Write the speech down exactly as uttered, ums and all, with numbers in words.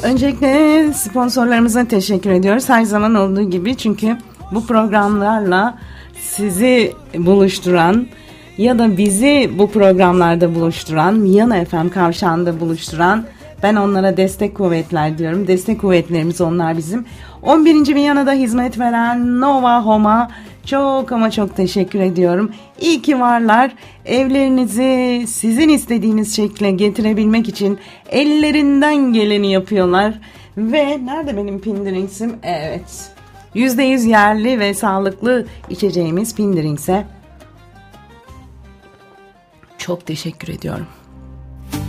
Öncelikle sponsorlarımıza teşekkür ediyoruz. Her zaman olduğu gibi, çünkü bu programlarla sizi buluşturan ya da bizi bu programlarda buluşturan, Viyana F M kavşağında buluşturan, ben onlara destek kuvvetler diyorum. Destek kuvvetlerimiz onlar bizim. on birinci Viyana'da hizmet veren Nova Home'a çok ama çok teşekkür ediyorum. İyi ki varlar. Evlerinizi sizin istediğiniz şekle getirebilmek için ellerinden geleni yapıyorlar. Ve nerede benim Pindrings'im? Evet. yüzde yüz yerli ve sağlıklı içeceğimiz Pindrings'e çok teşekkür ediyorum.